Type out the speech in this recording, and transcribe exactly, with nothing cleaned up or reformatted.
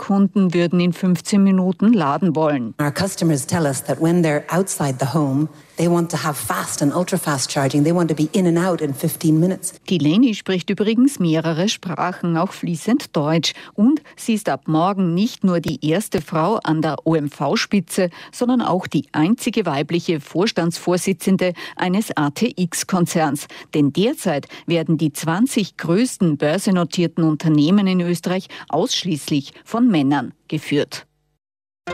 Kunden würden in fünfzehn Minuten laden wollen. Our customers tell us that when they're outside the home, they want to have fast and ultra-fast charging. They want to be in and out in fifteen minutes. Delaney spricht übrigens mehrere Sprachen, auch fließend Deutsch. Und sie ist ab morgen nicht nur die erste Frau an der O M V-Spitze, sondern auch die einzige weibliche Vorstandsvorsitzende eines A T X-Konzerns. Denn derzeit werden die zwanzig größten börsennotierten Unternehmen in Österreich ausschließlich von Männern geführt.